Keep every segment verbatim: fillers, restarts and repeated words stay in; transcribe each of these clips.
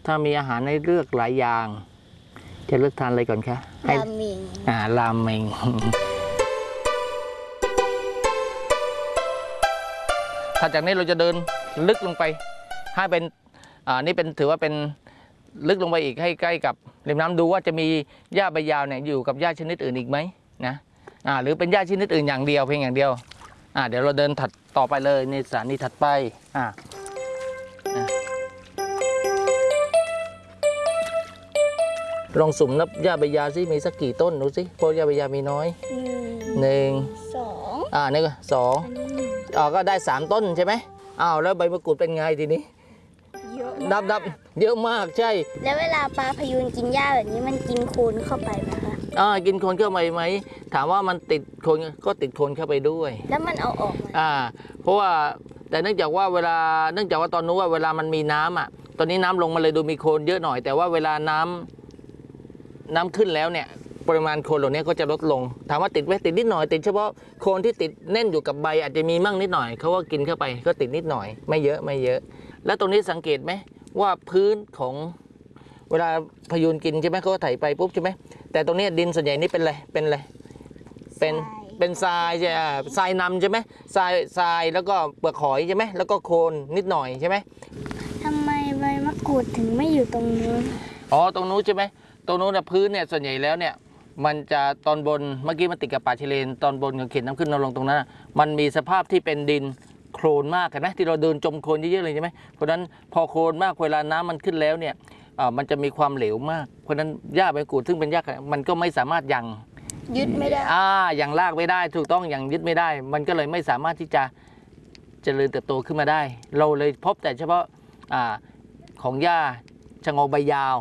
ถ้ามีอาหารให้เลือกหลายอย่างจะเลือกทานอะไรก่อนคะราเมงอ่าราเมงถ้าจากนี้เราจะเดินลึกลงไปให้เป็นอ่านี่เป็นถือว่าเป็นลึกลงไปอีกให้ใกล้กับริมน้ำดูว่าจะมีหญ้าใบยาวเนี่ยอยู่กับหญ้าชนิดอื่นอีกไหมนะอ่าหรือเป็นหญ้าชนิดอื่นอย่างเดียวเพียงอย่างเดียวอ่าเดี๋ยวเราเดินถัดต่อไปเลยในสถานีถัดไปอ่าลองสุ่มนับหญ้าใบยาวซิมีสักกี่ต้นดูสิเพราะหญ้าใบยาวมีน้อยหนึ่งสองอ่านี่ก็สองอ่าก็ได้สามต้นใช่ไหมอ้าวแล้วใบมะกรูดเป็นไงทีนี้ดับดับเยอะมากใช่แล้วเวลาปลาพยูนกินหญ้าแบบนี้มันกินโคลนเข้าไปไหมคะอ่ากินโคลนเข้าไปไหมถามว่ามันติดโคลนก็ติดโคลนเข้าไปด้วยแล้วมันเอาออกอ่าเพราะว่าแต่เนื่องจากว่าเวลาเนื่องจากว่าตอนนู้นว่าเวลามันมีน้ำอ่ะตอนนี้น้ำลงมาเลยดูมีโคลนเยอะหน่อยแต่ว่าเวลาน้ำน้ำขึ้นแล้วเนี่ยปริมาณโคลนเหล่านี้ก็จะลดลงถามว่าติดไหมติดนิดหน่อยติดเฉพาะโคลนที่ติดแน่นอยู่กับใบอาจจะมีมั่งนิดหน่อยเขาก็กินเข้าไปก็ติดนิดหน่อยไม่เยอะไม่เยอะแล้วตรงนี้สังเกตไหมว่าพื้นของเวลาพยูนกินใช่ไหมเขาก็ไถไปปุ๊บใช่ไหมแต่ตรงนี้ดินส่วนใหญ่นี่เป็นอะไรเป็นอะไรเป็นเป็นทรายใช่ไหมทรายนำใช่ไหมทรายทรายแล้วก็เปลือกหอยใช่ไหมแล้วก็โคลนนิดหน่อยใช่ไหมทำไมใบมะกรูดถึงไม่อยู่ตรงนู้นอ๋อตรงนู้นใช่ไหมตรงนู้นเนี่ยพื้นเนี่ยส่วนใหญ่แล้วเนี่ยมันจะตอนบนเมื่อกี้มันติดกับป่าชายเลนตอนบนกับเขตน้ำขึ้นน้ำลงตรงนั้นมันมีสภาพที่เป็นดินโคลนมากเห็นไหมที่เราเดินจมโคลนเยอะๆเลยใช่ไหมเพราะฉะนั้นพอโคลนมากเวลาน้ำมันขึ้นแล้วเนี่ยมันจะมีความเหลวมากเพราะฉะนั้นหญ้าใบกรูดซึ่งเป็นหญ้ามันก็ไม่สามารถยังยึดไม่ได้อ่ายังลากไม่ได้ถูกต้องยังยึดไม่ได้มันก็เลยไม่สามารถที่จะเจริญเติบโตขึ้นมาได้เราเลยพบแต่เฉพาะอ่าของหญ้าชะงอใบยาว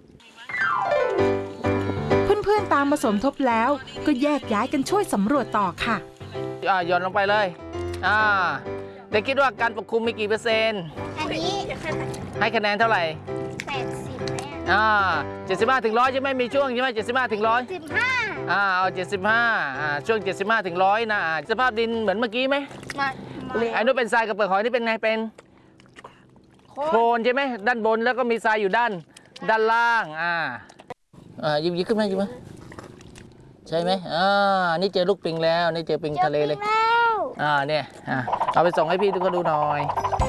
เพื่อนๆตามมาสมทบแล้วก็แยกย้ายกันช่วยสำรวจต่อค่ะอ่าหย่อนลงไปเลยอ่าเด็กคิดว่าการปกคลุมมีกี่เปอร์เซ็นต์อันนี้ให้คะแนนเท่าไหร่แปดสิบอ่าเจ็ดสิบห้าถึงร้อยใช่ไหมมีช่วงใช่ไหมเจ็ดสิบห้าถึงร้อยสิบห้าอ่าเอาเจ็ดสิบห้าอ่าช่วงเจ็ดสิบห้าถึงร้อยนะสภาพดินเหมือนเมื่อกี้ไหมไม่ไอ้นู้นเป็นทรายกับเปลือกหอยนี่เป็นไงเป็นโคลนใช่ไหมด้านบนแล้วก็มีทรายอยู่ด้านด้านล่างอ่าอ่ายิบยิบขึ้นมายิบมาใช่ไหมอ่านี่เจอลูกปิงแล้วนี่เจอปิงทะเลเลยอ่าเนี่ยอ่าเอาไปส่งให้พี่ทุกคนดูหน่อย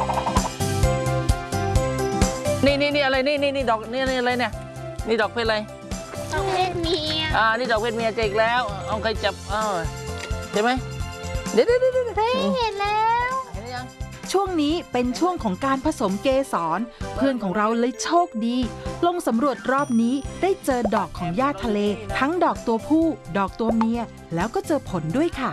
นี่นี่นี่อะไรนี่นี่นี่ดอกนี่นี่อะไรเนี่ยนี่ดอกเพชรอะไรดอกเพชรเมียอ่านี่ดอกเพชรเมียเจออีกแล้วเอาใครจับอ้าวใช่ไหมเดี๋ยวเดี๋ยวเดี๋ยวเฮ้ยเห็นแล้วเห็นยังช่วงนี้เป็นช่วงของการผสมเกสรเพื่อนของเราเลยโชคดีลงสำรวจรอบนี้ได้เจอดอกของหญ้าทะเลทั้งดอกตัวผู้ดอกตัวเมียแล้วก็เจอผลด้วยค่ะ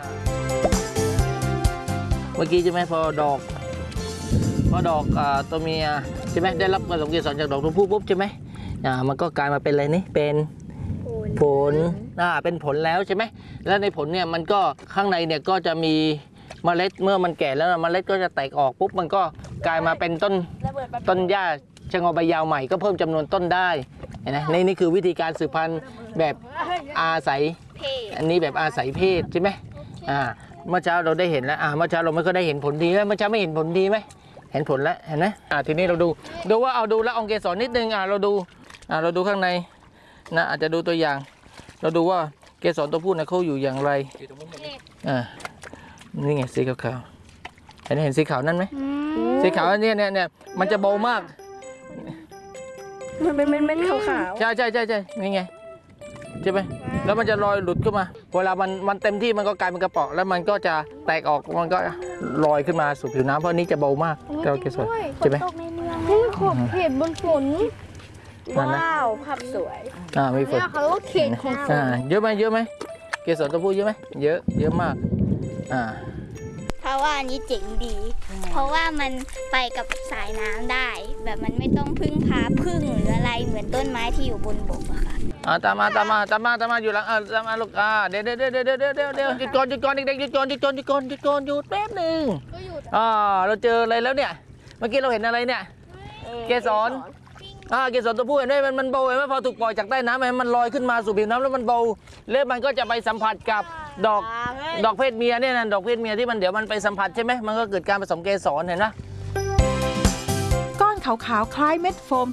เมื่อกี้ใช่ไหมพอดอกพอดอกตัวเมียใช่ไหมได้รับผสมเกสรจากดอกตัวผู้ปุ๊บใช่ไหมอ่ามันก็กลายมาเป็นอะไรนี่เป็นผลอ่าเป็นผลแล้วใช่ไหมแล้วในผลเนี่ยมันก็ข้างในเนี่ยก็จะมีเมล็ดเมื่อมันแก่แล้วเมล็ดก็จะแตกออกปุ๊บมันก็กลายมาเป็นต้นต้นหญ้าชะงอใบยาวใหม่ก็เพิ่มจำนวนต้นได้เห็นไหมนี่นี่คือวิธีการสืบพันธุ์แบบอาศัยอันนี้แบบอาศัยเพศใช่ไหมอ่าเมื่อเช้าเราได้เห็นแล้วอ่าเมื่อเช้าเราไม่ก็ได้เห็นผลดีไหมเมื่อเช้าไม่เห็นผลดีไหมเห็นผลแล้วเห็นไหมอ่าทีนี้เราดูดูว่าเอาดูแล้วองเกสรนิดนึงอ่าเราดูอ่าเราดูข้างในนะอาจจะดูตัวอย่างเราดูว่าเกสรตัวผู้เนี่ยเขาอยู่อย่างไรอ่านี่ไงสีขาวๆเห็นเห็นสีขาวนั่นไหมสีขาวเนี่ยเนี่ยเนี่ยมันจะเบามากมันเป็นเม็ดขาวๆใช่ใช่ใช่ใช่นี่ไงใช่ไหมแล้วมันจะลอยหลุดขึ้นมาเวลามันมันเต็มที่มันก็กลายเป็นกระป๋องแล้วมันก็จะแตกออกมันก็ลอยขึ้นมาสู่ผิวน้ำเพราะนี้จะเบามากเราเกสรใช่ไหมนี่ขอบเขตบนฝนว้าวภาพสวยอ่ามีฝนเขาเขตของอ่าเยอะไหมเยอะไหมเกสรตัวผู้เยอะไหมเยอะเยอะมากอ่าเพราะว่าอันนี้เจ๋งดี เพราะว่ามันไปกับสายน้ำได้แบบมันไม่ต้องพึ่งพาพึ่งหรืออะไรเหมือนต้นไม้ที่อยู่บนบกอะค่ะอ่าตามมาตามมาตามมาตามมาอยู่หลังอ่าตามมาลูกอ่าเดี๋ยวเดี๋ยวเดี๋ยวเดี๋ยวเดี๋ยวเดี๋ยวเดี๋ยวหยุดก่อนหยุดก่อนเด็กๆหยุดก่อนหยุดก่อนหยุดก่อนหยุดก่อนหยุดแป๊บหนึ่งอ่าเราเจออะไรแล้วเนี่ยเมื่อกี้เราเห็นอะไรเนี่ยเกสรอ่าเกสรตัวผู้เห็นไหมมันมันเบาเห็นไหมพอถูกปล่อยจากใต้น้ำมันลอยขึ้นมาสู่ผิวน้ำแล้วมันเบาแล้วมันก็จะไปสัมผัสกับดอกดอกเพศเมียเนี่ยนะดอกเพศเมียที่มันเดี๋ยวมันไปสัมผัสใช่ไหมมันก็เกิดการผสมเกสรเห็นไหมก้อนขาวๆคล้ายเม็ดโฟม